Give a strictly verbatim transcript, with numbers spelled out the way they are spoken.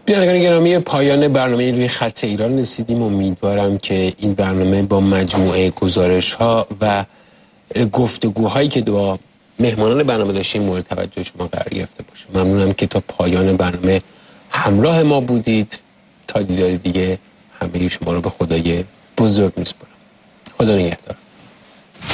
بینندگان گرامی، پایان برنامه روی خط ایران رسیدیم. امیدوارم که این برنامه با مجموعه گزارش‌ها و گفتگوهایی که با مهمانان برنامه داشتیم مورد توجه شما قرار گرفته باشه. ممنونم که تا پایان برنامه همراه ما بودید. تا دیدار دیگه همه شما رو به خدای بزرگ میسپارم. خدا نگهدار.